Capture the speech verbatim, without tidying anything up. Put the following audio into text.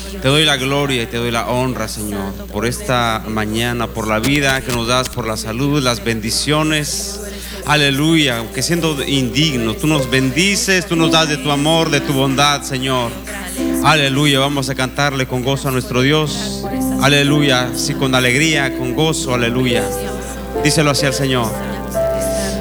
Te doy la gloria y te doy la honra, Señor, por esta mañana, por la vida que nos das, por la salud, las bendiciones. Aleluya, aunque siendo indignos, tú nos bendices, tú nos das de tu amor, de tu bondad, Señor. Aleluya, vamos a cantarle con gozo a nuestro Dios. Aleluya, sí, con alegría, con gozo, aleluya. Díselo hacia el Señor.